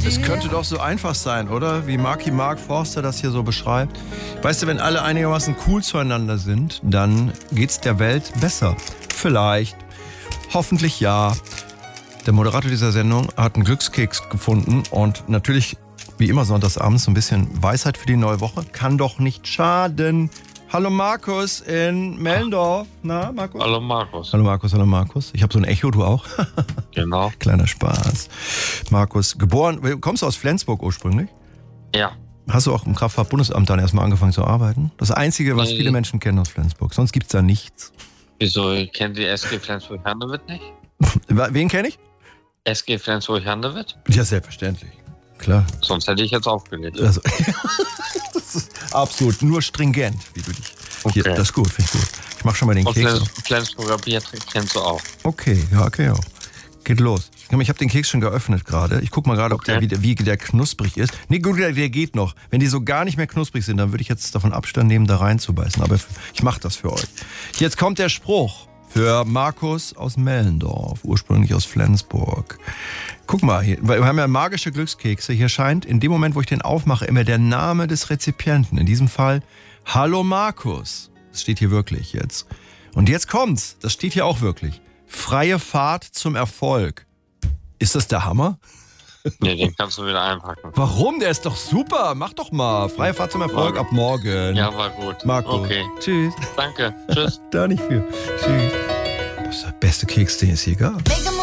Es könnte doch so einfach sein, oder? Wie Mark Forster das hier so beschreibt. Weißt du, wenn alle einigermaßen cool zueinander sind, dann geht's der Welt besser. Vielleicht. Hoffentlich ja. Der Moderator dieser Sendung hat einen Glückskeks gefunden und natürlich, wie immer sonntagsabends, so ein bisschen Weisheit für die neue Woche. Kann doch nicht schaden. Hallo Markus in Mellendorf. Na, Markus? Hallo Markus. Hallo Markus, hallo Markus. Ich habe so ein Echo, du auch? Genau. Kleiner Spaß. Markus, geboren, kommst du aus Flensburg ursprünglich? Ja. Hast du auch im Kraftfahrtbundesamt dann erstmal angefangen zu arbeiten? Das Einzige, was viele Menschen kennen aus Flensburg. Sonst gibt's da nichts. Wieso, kennt die SG Flensburg-Handewitt nicht? Wen kenne ich? SG Flensburg-Handewitt? Ja, selbstverständlich. Klar. Sonst hätte ich jetzt aufgelegt. Also, das ist absolut nur stringent, wie du dich. Okay. Hier, das ist gut, finde ich gut. Ich mache schon mal den Und Keks. Flensburger Bier kennst du auch. Okay, ja, okay, auch. Geht los. Ich habe den Keks schon geöffnet gerade. Ich guck mal gerade, ob der wie der knusprig ist. Nee, gut, der geht noch. Wenn die so gar nicht mehr knusprig sind, dann würde ich jetzt davon Abstand nehmen, da reinzubeißen. Aber ich mache das für euch. Jetzt kommt der Spruch für Markus aus Mellendorf, ursprünglich aus Flensburg. Guck mal, hier, wir haben ja magische Glückskekse. Hier scheint in dem Moment, wo ich den aufmache, immer der Name des Rezipienten. In diesem Fall, Hallo Markus. Das steht hier wirklich jetzt. Und jetzt kommt's. Das steht hier auch wirklich. Freie Fahrt zum Erfolg. Ist das der Hammer? Nee, den kannst du wieder einpacken. Warum? Der ist doch super. Mach doch mal. Freie Fahrt zum Erfolg ab morgen. Ja, war gut. Marco. Okay. Tschüss. Danke. Tschüss. Da nicht viel. Tschüss. Das ist der beste Keks, den es hier gab.